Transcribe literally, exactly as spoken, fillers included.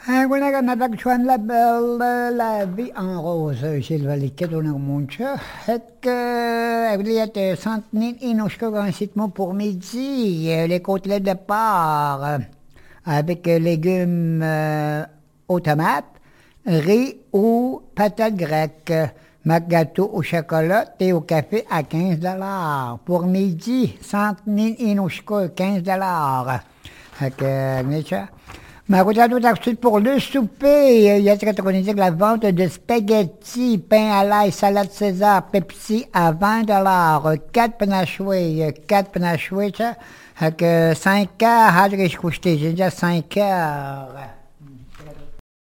أقول نبغى شوان لا لا vie en rose chez le Valiquet on a monté هيك قبلية سنتين إنوشكو gratuitement pour midi les côtelets de porc avec légumes euh, aux tomates, riz ou patates grecques, mac gâteau au chocolat, thé au café à quinze dollars. Pour midi, Santinin Inushko, quinze dollars. Fait que, mais ça. Mais tout de suite pour le souper, il y a que la vente de spaghettis, pain à l'ail, salade César, Pepsi à vingt dollars. quatre panachoués, quatre panachoués, ça. Fait que cinq heures, j'ai couché, j'ai déjà cinq heures.